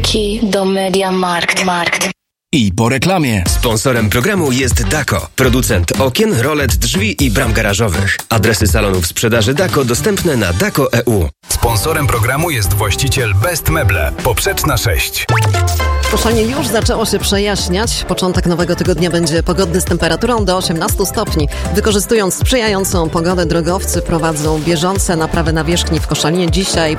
Key do MediaMarkt. I po reklamie. Sponsorem programu jest Dako, producent okien, rolet, drzwi i bram garażowych. Adresy salonów sprzedaży Dako dostępne na Dako.eu. Sponsorem programu jest właściciel Best Meble, Poprzeczna 6. W Koszalinie już zaczęło się przejaśniać. Początek nowego tygodnia będzie pogodny z temperaturą do 18 stopni. Wykorzystując sprzyjającą pogodę, drogowcy prowadzą bieżące naprawy nawierzchni w Koszalinie. Dzisiaj